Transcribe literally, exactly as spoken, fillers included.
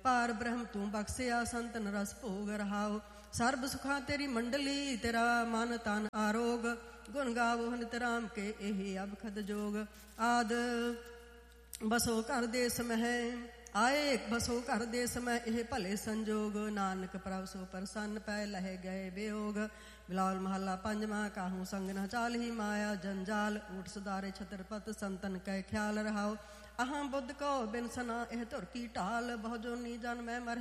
ਪਾਰ ਬ੍ਰਹਮ ਤੂੰ ਬਖਸਿਆ ਸੰਤਨ ਰਸ ਭੋਗ ਰਹਾਓ। ਸਰਬ ਸੁਖਾਂ ਤੇਰੀ ਮੰਡਲੀ ਤੇਰਾ ਮਨ ਤਨ ਆਰੋਗ। ਗੁਣ ਗਾਵੋ ਨਿਤ ਰਾਮ ਕੇ ਇਹੀ ਅਬਖਦ ਜੋਗ। ਆਦ ਬਸੋ ਘਰ ਦੇਸ ਮਹਿ ਆਏ ਬਸੋ ਘਰ ਦੇਸ ਮੈਂ ਇਹ ਭਲੇ ਸੰਜੋਗ। ਨਾਨਕ ਪ੍ਰਭ ਸੋ ਪ੍ਰਸੰਨ ਪੈ ਲਹਿ ਗਏ ਵਿਯੋਗ। ਬਿਲਾਵਲ ਮਹੱਲਾ ਪੰਜਵਾਂ। ਕਾਹੂ ਸੰਗ ਨਾ ਚਾਲਹੀ ਮਾਇਆ ਜੰਜਾਲ। ਊਠ ਸੁਧਾਰੇ ਛਤਰਪਤ ਸੰਤਨ ਕੈ ਖਿਆਲ ਰਹਾਓ। ਅਹਾਂ ਬੁੱਧ ਕੋ ਬਿਨ ਸਨਾ ਇਹ ਧੁਰ ਕੀ ਢਾਲ। ਬਹੁ ਜੋਨੀ ਜਨ ਮੈਂ ਮਰ